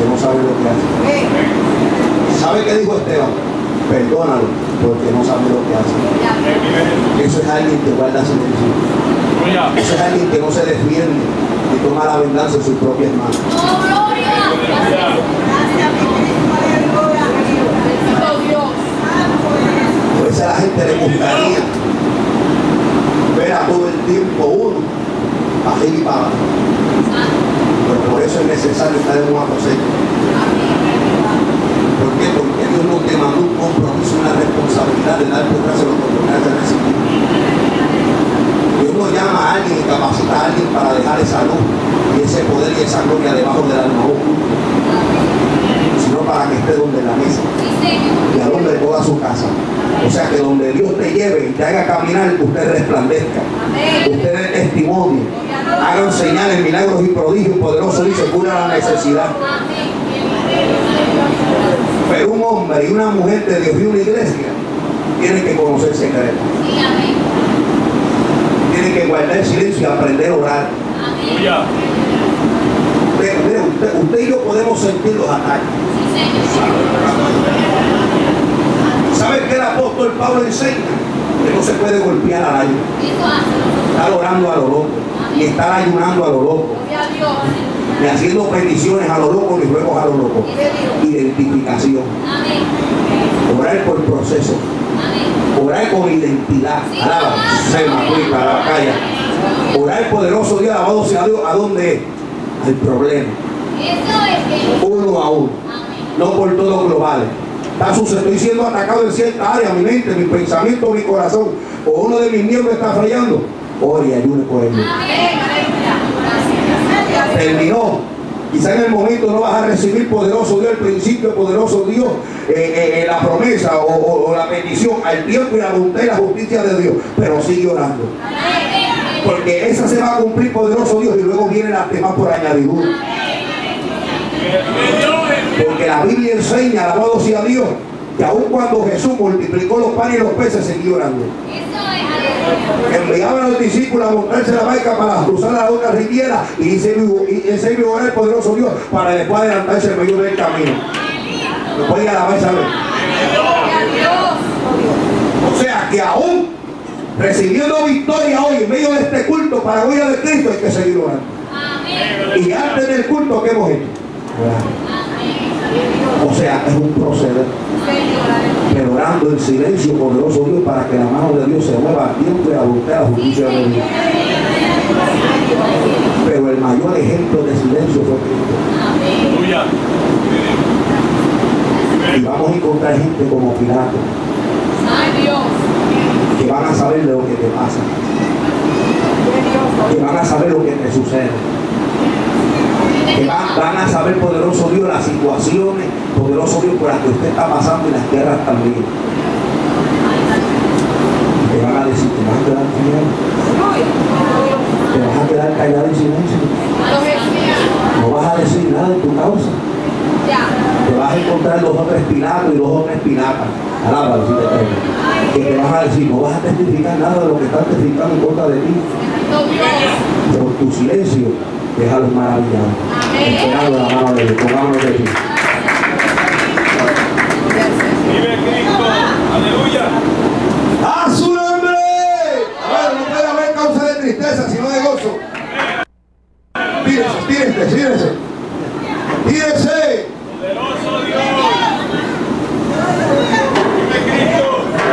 porque no saben lo que hacen. ¿Sabe qué dijo Esteban? Perdónalo, porque no saben lo que hacen. Eso es alguien que guarda silencio. Eso es alguien que no se defiende y toma la venganza en sus propias manos. Pues a la gente le gustaría ver a todo el tiempo uno para arriba y para abajo. Pero por eso es necesario estar en una cosecha. ¿Por qué? Porque Dios no te mandó un compromiso, una responsabilidad de dar por gracia lo que por gracia recibir. Dios no llama a alguien y capacita a alguien para dejar esa luz y ese poder y esa gloria debajo del alma oculta, sino para que esté donde la mesa y a donde toda su casa. O sea que donde Dios te lleve y te haga caminar, usted resplandezca. Usted dé testimonio. Hagan señales, milagros y prodigios poderosos y se cura la necesidad. Pero un hombre y una mujer de Dios y una iglesia tienen que conocer secretos. Tienen que guardar silencio y aprender a orar. Usted y yo podemos sentir los ataques. ¿Sabe qué el apóstol Pablo enseña? Que no se puede golpear al aire. Estar orando a lo loco y estar ayunando a lo loco. Y haciendo peticiones a lo loco y ruegos a lo loco. Identificación. Orar por proceso. Orar con identidad. Alaba. Orar poderoso Dios, alabado sea Dios. ¿A dónde es? Al problema. Uno a uno. No por todo global. Estoy siendo atacado en cierta área, mi mente, mi pensamiento, mi corazón, o uno de mis miembros está fallando. Ore y ayune por él. Terminó. Quizá en el momento no vas a recibir poderoso Dios, el principio poderoso Dios, la promesa o la bendición al tiempo y la voluntad y la justicia de Dios, pero sigue orando. Porque esa se va a cumplir poderoso Dios y luego vienen las demás por añadidura. Porque la Biblia enseña, alabado sea Dios, que aun cuando Jesús multiplicó los panes y los peces, seguía orando. Enviaba a los discípulos a montarse la barca para cruzar la otra riviera y ese orar el poderoso Dios para después adelantarse en medio del camino. ¿Me puede alabar esa vez? O sea que aún recibiendo victoria hoy en medio de este culto para gloria de Cristo hay que seguir orando. Y antes del culto, ¿qué hemos hecho? O sea, es un proceder, pero orando en silencio, poderoso Dios, para que la mano de Dios se mueva a tiempo y a voluntad, a la justicia de Dios. Pero el mayor ejemplo de silencio fue Cristo. Y vamos a encontrar gente como Pilato, que van a saber de lo que te pasa, que van a saber lo que te sucede, que van a saber, poderoso Dios, las situaciones, poderoso Dios, por las que usted está pasando y las tierras también. Te van a decir, te vas a quedar callado, te vas a quedar callado en silencio, no vas a decir nada de tu causa, te vas a encontrar los otros Pilatos y los otros Pilatas, alábalo si te tengo, que te vas a decir, no vas a testificar nada de lo que están testificando en contra de ti, por tu silencio. Déjalos maravillados. Esperando la mano de Dios. Pongámonos de ti. Vive Cristo. Aleluya. ¡A su nombre! A ver, no puede haber causa de tristeza, sino de gozo. Tírense. Poderoso Dios. Vive Cristo.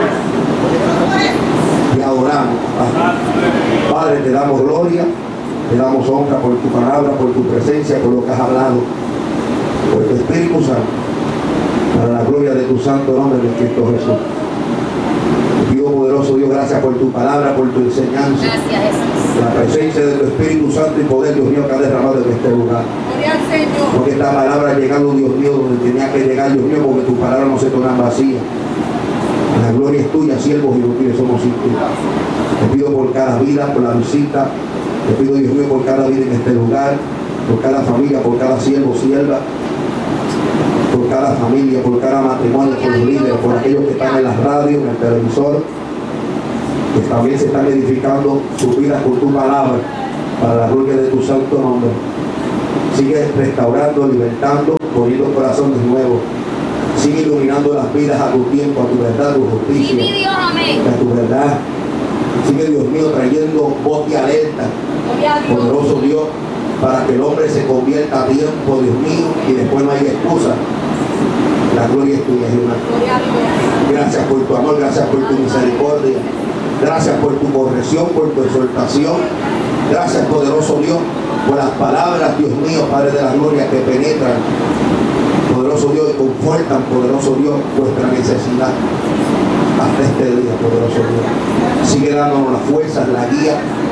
Y adoramos. Padre, te damos gloria. Te damos honra por tu palabra, por tu presencia, por lo que has hablado, por tu Espíritu Santo, para la gloria de tu santo nombre de Cristo Jesús. Te pido, poderoso Dios, gracias por tu palabra, por tu enseñanza. Gracias, Jesús. La presencia de tu Espíritu Santo y poder, Dios mío, que ha derramado en este lugar. Gloria al Señor. Porque esta palabra ha llegado, Dios mío, donde tenía que llegar, Dios mío, porque tu palabra no se torna vacía. La gloria es tuya, siervos y inútiles somos sin ti. Te pido por cada vida, por la visita. Te pido, Dios mío, por cada vida en este lugar, por cada familia, por cada siervo, sierva, por cada familia, por cada matrimonio, por los líderes, por aquellos que están en las radios, en el televisor, que también se están edificando sus vidas por tu palabra, para la gloria de tu santo nombre. Sigue restaurando, libertando, poniendo corazones nuevos. Sigue iluminando las vidas a tu tiempo, a tu verdad, a tu justicia, Sí, mi Dios, amén. a tu verdad. Sigue, Dios mío, trayendo voz de alerta, Gloria a Dios. poderoso Dios, para que el hombre se convierta a tiempo, Dios mío, y después no hay excusa. La gloria es tuya, Jehová. Gloria a Dios. Gracias por tu amor, gracias por tu misericordia. Gracias por tu corrección, por tu exhortación. Gracias, poderoso Dios, por las palabras, Dios mío, Padre de la gloria, que penetran, poderoso Dios, y confortan, poderoso Dios, vuestra necesidad. Hasta este día, poderoso Dios. Sigue dándonos las fuerzas, la guía,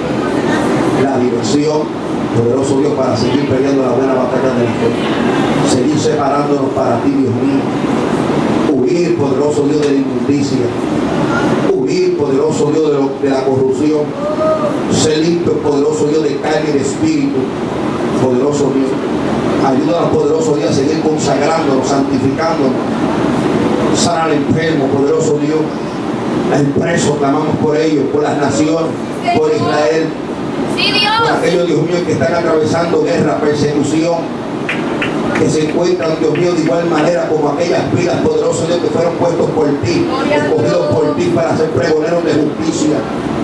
la dirección, poderoso Dios, para seguir peleando la buena batalla de la fe. Seguir separándonos para ti, Dios mío. Huir, poderoso Dios, de la inmundicia. Huir, poderoso Dios, de la corrupción. Ser limpio, poderoso Dios, de carne y de espíritu. Poderoso Dios. Ayúdanos, poderoso Dios, a seguir consagrándonos, santificándonos. Sana al enfermo, poderoso Dios. El preso, clamamos por ellos, por las naciones, por Israel. Sí, Por Dios. aquellos, Dios mío, que están atravesando guerra, persecución, que se encuentran, Dios mío, de igual manera como aquellas vidas, poderosos Dios, que fueron puestos por ti, escogidos por ti para ser pregoneros de justicia.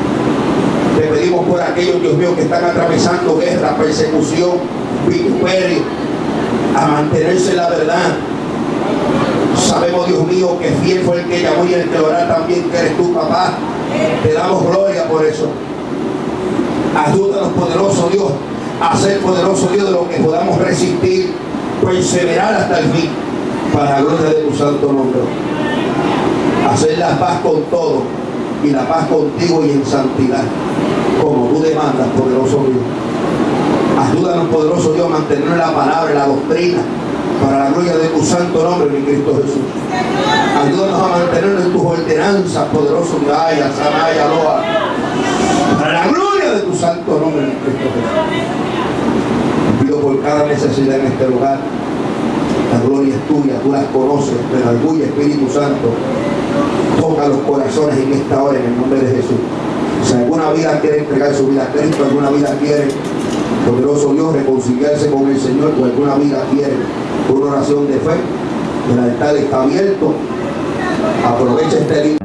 Te pedimos por aquellos, Dios mío, que están atravesando guerra, persecución, vituperio, a mantenerse en la verdad. Sabemos, Dios mío, que fiel fue el que llamó y el que orará también, que eres tú, papá. Te damos gloria por eso. Ayúdanos, poderoso Dios, a ser poderoso Dios de lo que podamos resistir, perseverar hasta el fin, para la gloria de tu santo nombre. Hacer la paz con todo y la paz contigo y en santidad, como tú demandas, poderoso Dios. Ayúdanos, poderoso Dios, a mantener la palabra, la doctrina, para la gloria de tu santo nombre, mi Cristo Jesús. Ayúdanos a mantenernos en tus ordenanzas, poderoso Dios. Ay, Samaya, Loa. Para la gloria de tu santo nombre, mi Cristo Jesús. Te pido por cada necesidad en este lugar. La gloria es tuya, tú las conoces, te orgullo, Espíritu Santo. Toca los corazones en esta hora, en el nombre de Jesús. Si alguna vida quiere entregar su vida a Cristo, alguna vida quiere, poderoso Dios, reconciliarse con el Señor, o alguna vida quiere una oración de fe, el altar está abierto. Aprovecha este lindo